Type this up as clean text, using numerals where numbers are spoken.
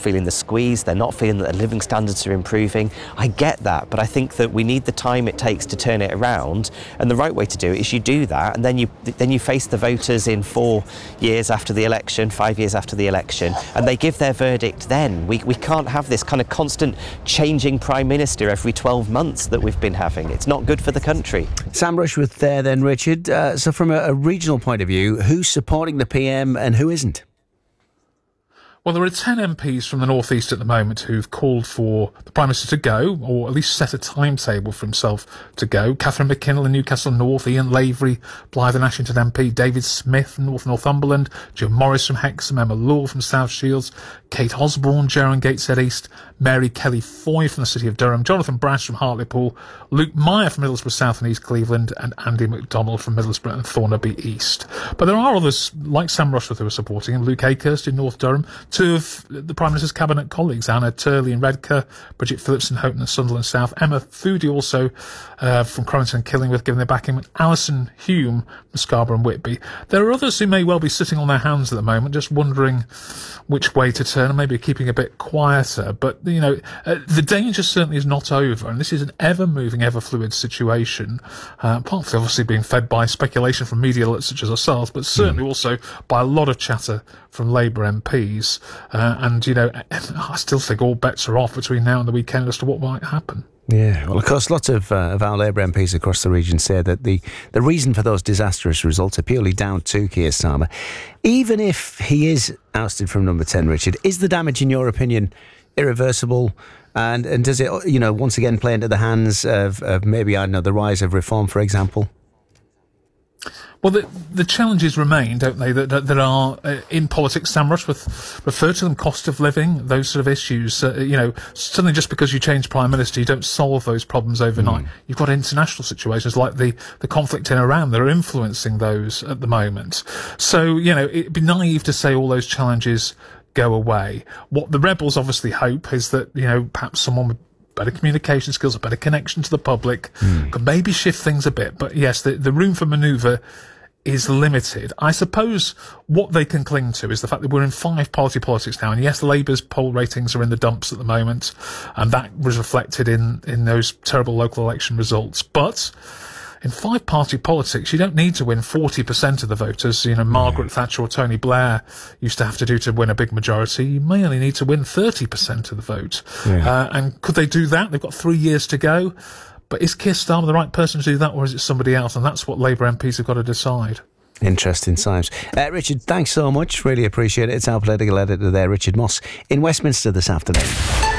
feeling the squeeze, they're not feeling that their living standards are improving. I get that, but I think that we need the time it takes to turn it around, and the right way to do it is you do that, and then you face the voters in 4 years after the election, 5 years after the election, and they give their verdict then. We can't have this kind of constant changing Prime Minister every 12 months that we've been having. It's not good for the country. Sam Rushworth there then, Richard. So from a regional point of view, who's supporting the PM and who isn't? Well, there are 10 MPs from the North East at the moment who've called for the Prime Minister to go, or at least set a timetable for himself to go. Catherine McKinnell in Newcastle North, Ian Lavery, Blyth and Ashington MP, David Smith from North Northumberland, Joe Morris from Hexham, Emma Law from South Shields, Kate Osborne, Jerron Gateshead East, Mary Kelly Foy from the City of Durham, Jonathan Brash from Hartlepool, Luke Meyer from Middlesbrough South and East Cleveland, and Andy MacDonald from Middlesbrough and Thornaby East. But there are others, like Sam Rushworth, who are supporting him, Luke Akehurst in North Durham, two of the Prime Minister's cabinet colleagues, Anna Turley in Redcar, Bridget Phillips in Houghton and Sunderland South, Emma Foodie also from Cromington and Killingworth giving their backing, and Alison Hume from Scarborough and Whitby. There are others who may well be sitting on their hands at the moment, just wondering which way to turn and maybe keeping a bit quieter. But, you know, the danger certainly is not over, and this is an ever-moving, ever-fluid situation, partly obviously being fed by speculation from media outlets such as ourselves, but certainly also by a lot of chatter from Labour MPs. And, you know, I still think all bets are off between now and the weekend as to what might happen. Yeah, well, of course, lots of our Labour MPs across the region say that the reason for those disastrous results are purely down to Keir Starmer. Even if he is ousted from number 10, Richard, is the damage, in your opinion, irreversible? And does it, you know, once again play into the hands of maybe, I don't know, the rise of reform, for example? Well, the challenges remain, don't they, that are in politics. Sam Rushworth referred to them, cost of living, those sort of issues. You know, suddenly just because you change Prime Minister, you don't solve those problems overnight. You've got international situations like the conflict in Iran that are influencing those at the moment. So, you know, it'd be naive to say all those challenges go away. What the rebels obviously hope is that, you know, perhaps someone with better communication skills, a better connection to the public, could maybe shift things a bit. But yes, the room for manoeuvre is limited. I suppose what they can cling to is the fact that we're in 5-party politics now. And yes, Labour's poll ratings are in the dumps at the moment, and that was reflected in those terrible local election results. But in 5-party politics, you don't need to win 40% of the voters. You know, Margaret Thatcher or Tony Blair used to have to do to win a big majority. You may only need to win 30% of the vote. And could they do that? They've got 3 years to go. But is Keir Starmer the right person to do that, or is it somebody else? And that's what Labour MPs have got to decide. Interesting times. Richard, thanks so much. Really appreciate it. It's our political editor there, Richard Moss, in Westminster this afternoon.